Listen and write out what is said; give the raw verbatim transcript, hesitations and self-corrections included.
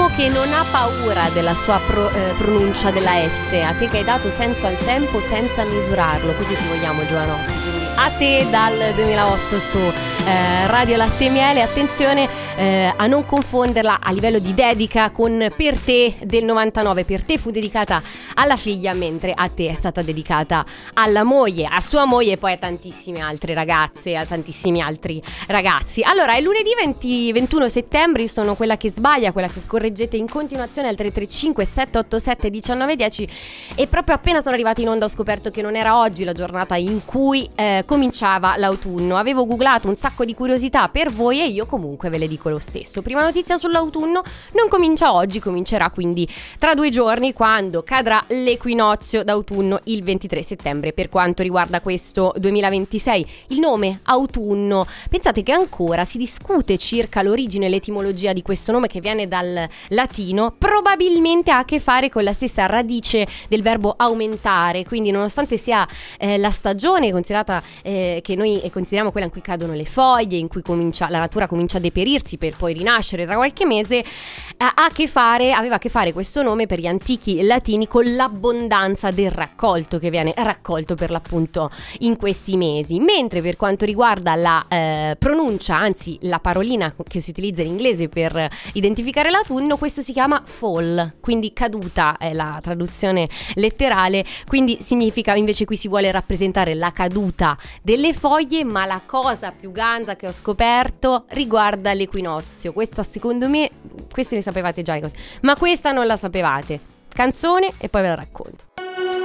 uomo che non ha paura della sua pro, eh, pronuncia della S, a te che hai dato senso al tempo senza misurarlo, così ti vogliamo Giovanotti, quindi a te dal duemilaotto su eh, Radio Latte e Miele. Attenzione eh, a non confonderla a livello di dedica con Per te del novantanove. Per te fu dedicata alla figlia, mentre a te è stata dedicata alla moglie, a sua moglie e poi a tantissime altre ragazze, a tantissimi altri ragazzi. Allora è lunedì venti, ventuno settembre, io sono quella che sbaglia, quella che correggete in continuazione al tre tre cinque sette otto sette uno nove uno zero, e proprio appena sono arrivata in onda ho scoperto che non era oggi la giornata in cui eh, cominciava l'autunno. Avevo googlato un sacco di curiosità per voi e io comunque ve le dico lo stesso. Prima notizia sull'autunno: non comincia oggi, comincerà quindi tra due giorni, quando cadrà l'equinozio d'autunno il ventitré settembre. Per quanto riguarda questo duemilaventisei, il nome autunno, pensate che ancora si discute circa l'origine e l'etimologia di questo nome, che viene dal latino, probabilmente ha a che fare con la stessa radice del verbo aumentare, quindi nonostante sia eh, la stagione considerata eh, che noi consideriamo quella in cui cadono le foglie, in cui comincia la natura comincia a deperirsi per poi rinascere tra qualche mese, ha a che fare aveva a che fare questo nome per gli antichi latini con l'abbondanza del raccolto che viene raccolto per l'appunto in questi mesi. Mentre per quanto riguarda la eh, pronuncia, anzi la parolina che si utilizza in inglese per identificare l'autunno, questo si chiama fall, quindi caduta è la traduzione letterale, quindi significa, invece qui si vuole rappresentare la caduta delle foglie, ma la cosa più ganza che ho scoperto riguarda l'equinozio. Questa secondo me, queste ne sapevate già le cose, ma questa non la sapevate. Canzone e poi ve la racconto.